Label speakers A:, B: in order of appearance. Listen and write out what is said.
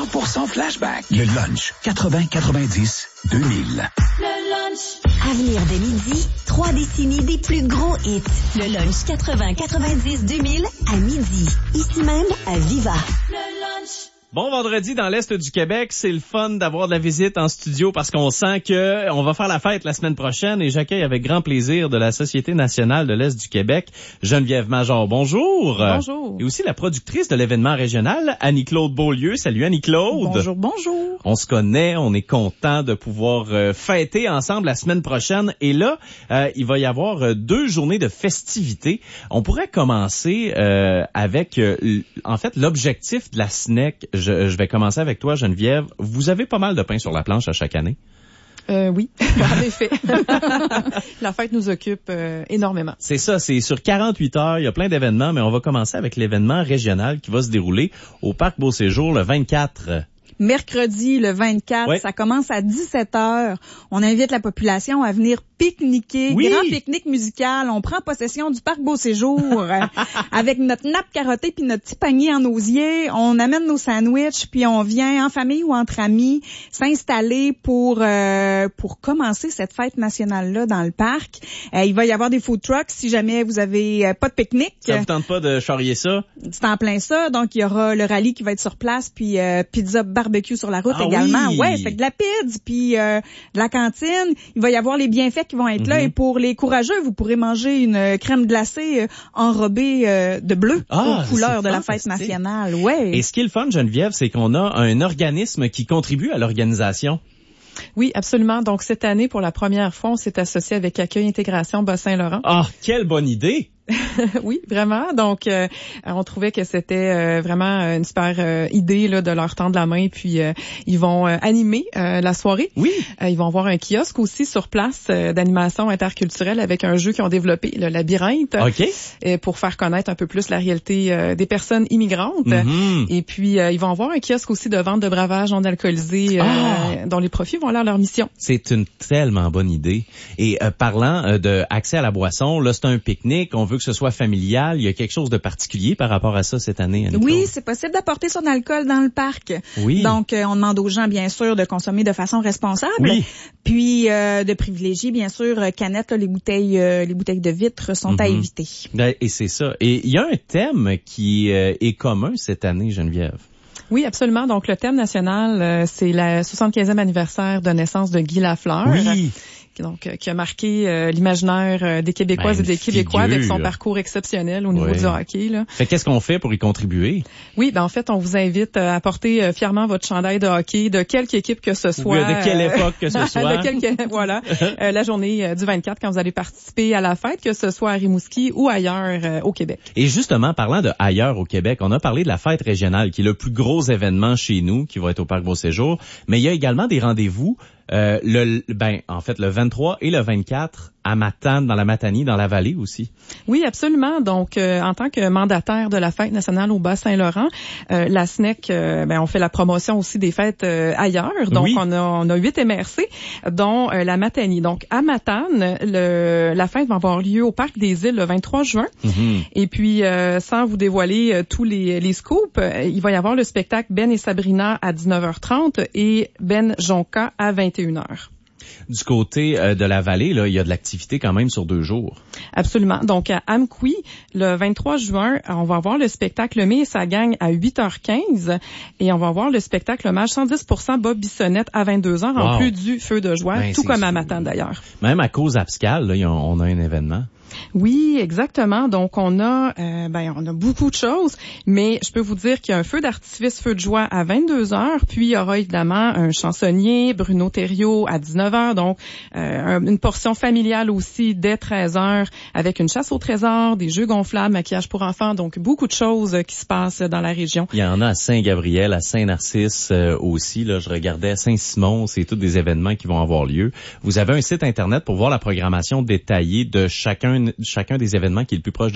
A: 100% flashback. Le lunch 80-90-2000.
B: Le lunch. À venir dès midi, 3 décennies des plus gros hits. Le lunch 80-90-2000 à midi. Ici même à Viva. Le lunch.
C: Bon vendredi dans l'Est du Québec, c'est le fun d'avoir de la visite en studio parce qu'on sent que on va faire la fête la semaine prochaine et j'accueille avec grand plaisir de la Société nationale de l'Est du Québec, Geneviève Major. Bonjour.
D: Bonjour.
C: Et aussi la productrice de l'événement régional, Annie-Claude Beaulieu. Salut Annie-Claude.
D: Bonjour, bonjour.
C: On se connaît, on est content de pouvoir fêter ensemble la semaine prochaine et là, il va y avoir 2 journées de festivités. On pourrait commencer avec en fait l'objectif de la SNEC. Je vais commencer avec toi, Geneviève. Vous avez pas mal de pain sur la planche à chaque année?
D: Oui, en effet. La fête nous occupe énormément.
C: C'est ça, c'est sur 48 heures, il y a plein d'événements, mais on va commencer avec l'événement régional qui va se dérouler au Parc Beau-Séjour le 24.
E: Mercredi, le 24,
C: oui.
E: Ça commence à 17h. On invite la population à venir pique-niquer.
C: Oui.
E: Grand pique-nique musical. On prend possession du parc Beau-Séjour avec notre nappe carottée puis notre petit panier en osier. On amène nos sandwichs puis on vient en famille ou entre amis s'installer pour commencer cette fête nationale-là dans le parc. Il va y avoir des food trucks si jamais vous avez pas de pique-nique.
C: Ça vous tente pas de charrier ça?
E: C'est en plein ça. Donc, il y aura le rallye qui va être sur place puis pizza barbecue sur la route également.
C: Oui.
E: Ouais, fait que de la pizza puis de la cantine. Il va y avoir les bienfaits qui vont être là. Et pour les courageux, vous pourrez manger une crème glacée enrobée de bleu aux couleurs de la fête nationale. Ouais.
C: Et ce qui est le fun, Geneviève, c'est qu'on a un organisme qui contribue à l'organisation.
D: Oui, absolument. Donc, cette année, pour la première fois, on s'est associé avec Accueil Intégration Bas-Saint-Laurent.
C: Ah, quelle bonne idée!
D: Oui, vraiment. Donc, on trouvait que c'était vraiment une super idée là, de leur tendre la main. Puis, ils vont animer la soirée.
C: Oui.
D: Ils vont avoir un kiosque aussi sur place d'animation interculturelle avec un jeu qu'ils ont développé, le Labyrinthe, pour faire connaître un peu plus la réalité des personnes immigrantes.
C: Mm-hmm.
D: Et puis, ils vont avoir un kiosque aussi de vente de breuvages non alcoolisés dont les profits vont aller à leur mission.
C: C'est une tellement bonne idée. Et parlant de accès à la boisson, là, c'est un pique-nique. On veut que ce soit familial. Il y a quelque chose de particulier par rapport à ça cette année, Annie-Claude?
E: Oui, c'est possible d'apporter son alcool dans le parc.
C: Oui.
E: Donc, on demande aux gens, bien sûr, de consommer de façon responsable.
C: Oui.
E: Puis, de privilégier, bien sûr, canettes, là, les bouteilles de vitre sont à éviter.
C: Et c'est ça. Et il y a un thème qui est commun cette année, Geneviève.
D: Oui, absolument. Donc, le thème national, c'est le 75e anniversaire de naissance de Guy Lafleur.
C: Oui.
D: Donc, qui a marqué l'imaginaire des Québécoises et des Québécois avec son parcours exceptionnel au niveau du hockey. Là.
C: Fait qu'est-ce qu'on fait pour y contribuer?
D: Oui, en fait, on vous invite à porter fièrement votre chandail de hockey de quelque équipe que ce soit.
C: De quelle époque que ce soit.
D: Voilà, la journée du 24 quand vous allez participer à la fête, que ce soit à Rimouski ou ailleurs au Québec.
C: Et justement, parlant de ailleurs au Québec, on a parlé de la fête régionale qui est le plus gros événement chez nous, qui va être au Parc Beau-Séjour, mais il y a également des rendez-vous le 23 et le 24 à Matane, dans la Matanie, dans la vallée aussi.
D: Oui, absolument. Donc, en tant que mandataire de la fête nationale au Bas-Saint-Laurent, la SNEC, on fait la promotion aussi des fêtes ailleurs. Donc, on a 8 MRC, dont la Matanie. Donc, à Matane, la fête va avoir lieu au Parc des Îles le 23 juin. Mm-hmm. Et puis, sans vous dévoiler tous les scoops, il va y avoir le spectacle Ben et Sabrina à 19h30 et Ben Jonca à 21h.
C: Du côté de la vallée, là, il y a de l'activité quand même sur 2 jours.
D: Absolument. Donc, à Amqui, le 23 juin, on va avoir le spectacle Mai et sa gang à 8h15 et on va avoir le spectacle Hommage 110% Bob Bissonnette à 22h en plus du feu de joie, tout comme à Matane d'ailleurs.
C: Même à cause Abscal, là, on a un événement.
D: Oui, exactement. Donc, on a beaucoup de choses, mais je peux vous dire qu'il y a un feu d'artifice, feu de joie à 22h, puis il y aura évidemment un chansonnier, Bruno Thériault à 19h, donc une portion familiale aussi dès 13h avec une chasse au trésor, des jeux gonflables, maquillage pour enfants, donc beaucoup de choses qui se passent dans la région.
C: Il y en a à Saint-Gabriel, à Saint-Narcisse aussi, là, je regardais à Saint-Simon, c'est tous des événements qui vont avoir lieu. Vous avez un site Internet pour voir la programmation détaillée de chacun des événements qui est le plus proche de